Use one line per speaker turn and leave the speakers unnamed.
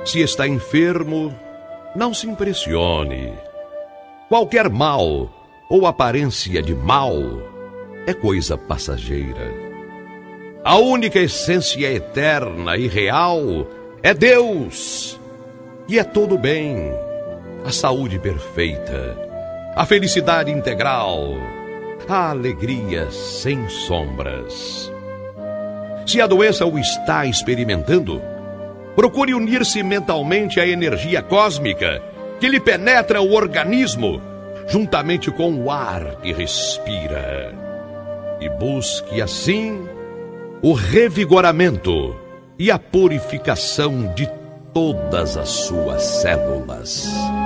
Se está enfermo, não se impressione. Qualquer mal ou aparência de mal é coisa passageira. A única essência eterna e real é Deus. E é todo bem, a saúde perfeita, a felicidade integral, a alegria sem sombras. Se a doença o está experimentando, procure unir-se mentalmente à energia cósmica que lhe penetra o organismo, juntamente com o ar que respira. E busque, assim, o revigoramento e a purificação de todas as suas células.